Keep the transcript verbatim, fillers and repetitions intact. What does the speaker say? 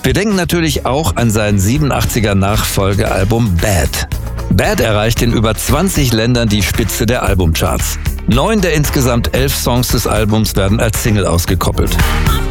Wir denken natürlich auch an sein siebenundachtziger Nachfolgealbum Bad. Bad erreicht in über zwanzig Ländern die Spitze der Albumcharts. Neun der insgesamt elf Songs des Albums werden als Single ausgekoppelt.